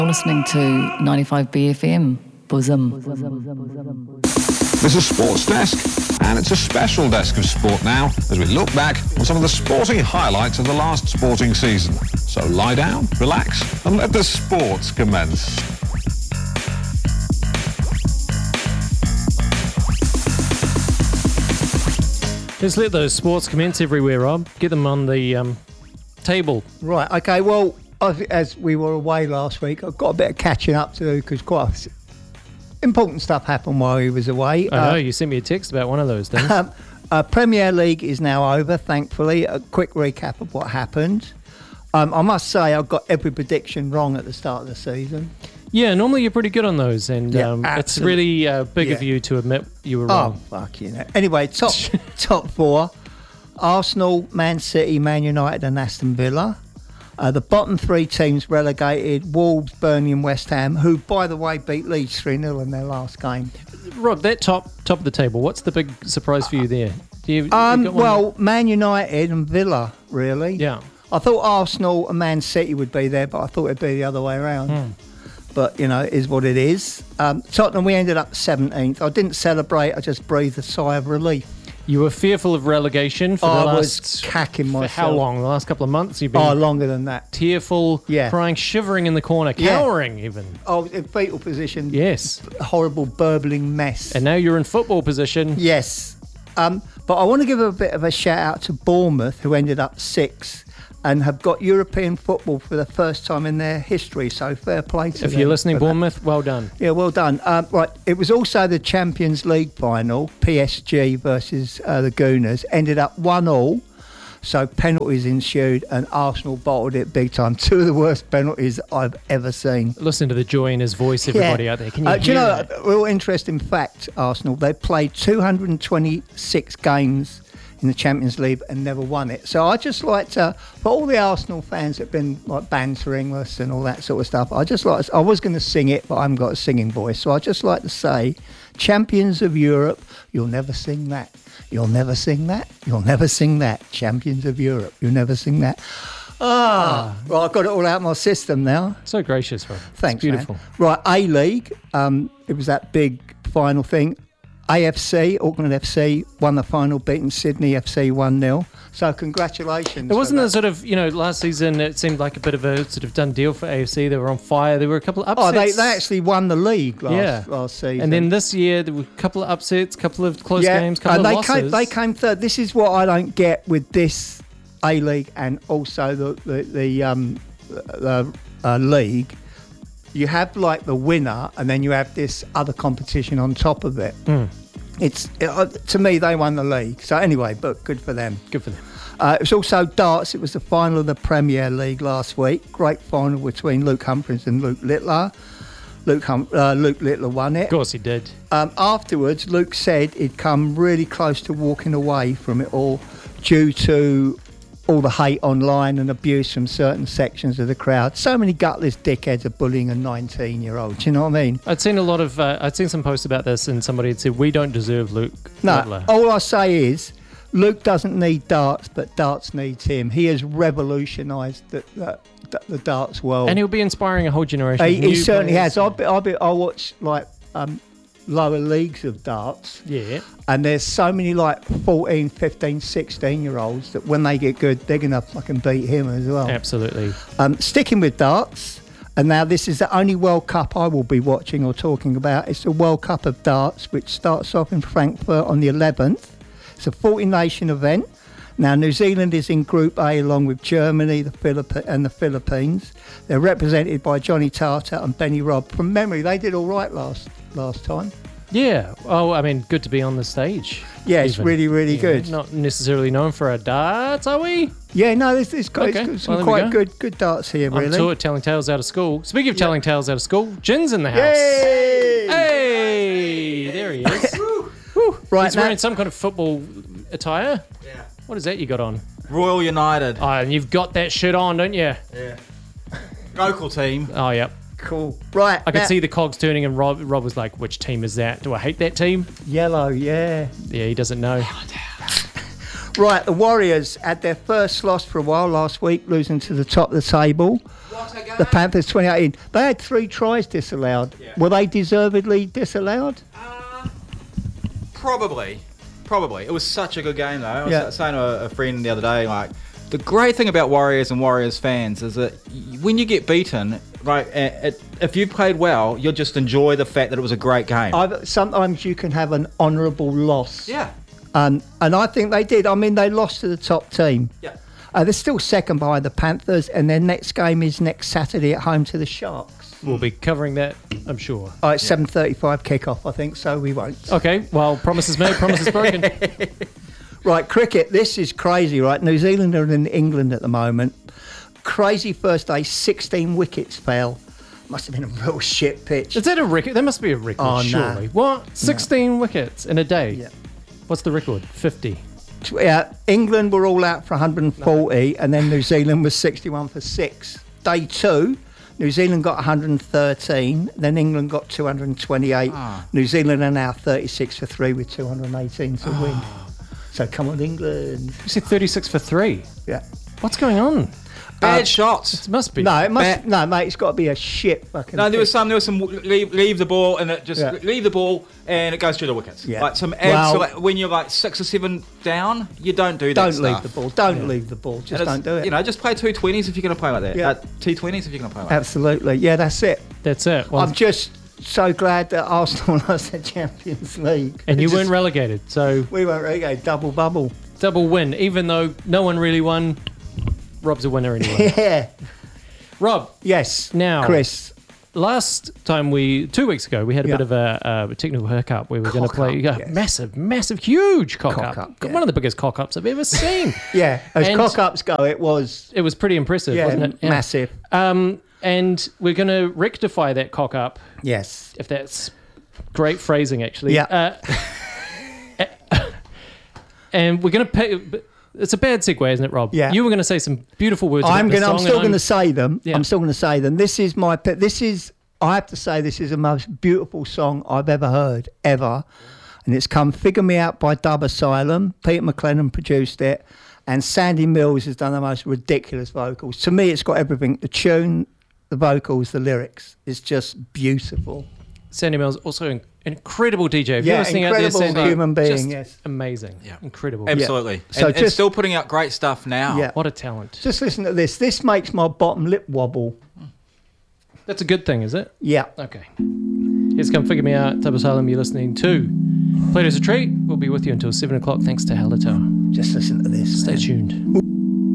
Listening to 95 BFM, Bosom. This is Sports Desk, and it's a special desk of sport now as we look back on some of the sporting highlights of the last sporting season. So lie down, relax, and let the sports commence. Just let those sports commence everywhere, Rob. Get them on the table. Right, okay, well, as we were away last week, I've got a bit of catching up to do because quite important stuff happened while he was away. I know, you sent me a text about one of those things. Premier League is now over, thankfully. A quick recap of what happened. I must say I've got every prediction wrong at the start of the season. Yeah, normally you're pretty good on those, and it's really big of you to admit you were wrong. Oh, fuck you know. Anyway, top four. Arsenal, Man City, Man United and Aston Villa. The bottom three teams relegated, Wolves, Burnley and West Ham, who, by the way, beat Leeds 3-0 in their last game. Rob, that top of the table, what's the big surprise for you there? Man United and Villa, really. Yeah. I thought Arsenal and Man City would be there, but I thought it'd be the other way around. But, you know, it is what it is. Tottenham, we ended up 17th. I didn't celebrate, I just breathed a sigh of relief. You were fearful of relegation for the last... I was cacking myself. For how long? The last couple of months? You've been longer than that. Tearful, crying, shivering in the corner, cowering even. Oh, in fetal position. Yes. Horrible, burbling mess. And now you're in football position. Yes. But I want to give a bit of a shout out to Bournemouth, who ended up 6th and have got European football for the first time in their history, so fair play to them. If you're listening, Bournemouth, well done. Yeah, well done. Right, it was also the Champions League final, PSG versus the Gooners, ended up 1-1, so penalties ensued and Arsenal bottled it big time. 2 of the worst penalties I've ever seen. Listen to the joy in his voice, everybody out there. Can you hear do you know, that? a real interesting fact, Arsenal, they played 226 games in the Champions League and never won it. So I just like to, for all the Arsenal fans that have been like bantering us and all that sort of stuff, I was going to sing it, but I haven't got a singing voice. So I just like to say, champions of Europe, you'll never sing that. You'll never sing that. You'll never sing that. Champions of Europe, you'll never sing that. Well, I've got it all out of my system now. So gracious, Rob. Thanks, it's beautiful. Man. Right, A-League, it was that big final thing. AFC, Auckland FC, won the final, beating Sydney FC 1-0. So congratulations. It wasn't a sort of, last season it seemed like a bit of a sort of done deal for AFC. They were on fire. There were a couple of upsets. Oh, they actually won the league last season. And then this year there were a couple of upsets, a couple of close games, a couple of losses. They came third. This is what I don't get with this A-League and also the league. You have like the winner and then you have this other competition on top of it. To me, they won the league. So anyway, but good for them. Good for them. It was also darts. It was the final of the Premier League last week. Great final between Luke Humphries and Luke Littler. Luke Littler won it. Of course he did. Afterwards, Luke said he'd come really close to walking away from it all due to all the hate online and abuse from certain sections of the crowd. So many gutless dickheads are bullying a 19-year-old. Do you know what I mean? I'd seen some posts about this and somebody had said, we don't deserve Luke Littler. All I say is, Luke doesn't need darts, but darts needs him. He has revolutionised the darts world. And he'll be inspiring a whole generation. He certainly has. I watch like lower leagues of darts. Yeah. And there's so many like 14, 15, 16-year-olds that when they get good, they're going to fucking beat him as well. Absolutely. Sticking with darts, and now this is the only World Cup I will be watching or talking about. It's the World Cup of Darts, which starts off in Frankfurt on the 11th. It's a 40-nation event. Now, New Zealand is in Group A along with Germany and the Philippines. They're represented by Johnny Tartar and Benny Robb. From memory, they did all right last time. Yeah. Oh, I mean, good to be on the stage. Yeah, it's really, really good. Not necessarily known for our darts, are we? Yeah, no, there's some quite good darts here, really. I'm taught telling tales out of school. Speaking of telling tales out of school, Jin's in the house. Yay! Hey! There he is. Woo. Right, he's wearing some kind of football attire. Yeah. What is that you got on? Royal United. Oh, and you've got that shit on, don't you? Yeah. Local team. Oh, yep. Cool. Right. I could see the cogs turning and Rob was like, which team is that? Do I hate that team? Yellow, yeah. Yeah, he doesn't know. Right, the Warriors had their first loss for a while last week, losing to the top of the table. The Panthers 2018. They had 3 tries disallowed. Yeah. Were they deservedly disallowed? Probably. It was such a good game, though. I was Yeah. saying to a friend the other day, like, the great thing about Warriors and Warriors fans is that when you get beaten, like, if you've played well, you'll just enjoy the fact that it was a great game. Sometimes you can have an honourable loss. Yeah. And I think they did. I mean, they lost to the top team. Yeah. They're still second behind the Panthers, and their next game is next Saturday at home to the Sharks. We'll be covering that, I'm sure. Oh, it's 7:35 kickoff, I think, so we won't. Okay, well, promises made, promises broken. Right, cricket, this is crazy, right? New Zealand are in England at the moment. Crazy first day, 16 wickets fell. Must have been a real shit pitch. Is that a record? There must be a record, Oh, no. surely. What? 16 wickets in a day? Yeah. What's the record? 50. England were all out for 140, and then New Zealand was 61 for 6. Day 2, New Zealand got 113, then England got 228. New Zealand are now 36 for 3 with 218 to win. So come on, England. You said 36 for 3. Yeah. What's going on? Bad shots. It must be. No, it must. No, mate, it's got to be a shit fucking. No, there was pitch. some leave the ball and it just Yeah. leave the ball and it goes through the wickets. Yeah. Like some Well- absolute, when you're like 6 or 7 down, you don't do that Don't stuff. leave the ball. Don't leave the ball. And Just it's- don't do it. You know, just play 220s if you're going to play like that. Yeah. T20s if you're going to play like that. Absolutely. Yeah, that's it. That's it. Well, I'm just so glad that Arsenal lost the Champions League. and you It's weren't just- relegated, so We weren't really double bubble. double win. Even though no one really won, Rob's a winner anyway. Yeah. Rob, Yes. Now- Chris. last time 2 weeks ago, we had a Yeah. bit of a technical hiccup where we were going to Cock play up, a yes. massive, huge cock Cock up. up, yeah. One of the biggest cock ups I've ever seen. Yeah. As And- cock-ups go, it was It was pretty impressive, wasn't it? Yeah. massive. And we're going to rectify that cock up, Yes. if that's great phrasing, actually. Yeah. And we're going to pay. It's a bad segue, isn't it, Rob? Yeah. You were going to say some beautiful words. I'm about the song, still and going to say them. Yeah. I'm still going to say them. This is I have to say this is the most beautiful song I've ever heard, ever. And it's come Figure Me Out by Dub Asylum. Peter McLennan produced it. And Sandy Mills has done the most ridiculous vocals. To me, it's got everything. The tune, the vocals, the lyrics. It's just beautiful. Sandy Mills, also an incredible DJ. If Yeah, you're listening out there, incredible Sandy, human being, just yes. amazing. Yeah. Incredible. Absolutely. So And just- still putting out great stuff now. Yeah. What a talent. Just listen to this. This makes my bottom lip wobble. That's a good thing, is it? Yeah. Okay. Here's Come Figure Me Out, Dub Asylum. You're listening to Play It As a Treat. We'll be with you until 7 o'clock. Thanks to Hallertau. Just listen to this. Stay man. tuned.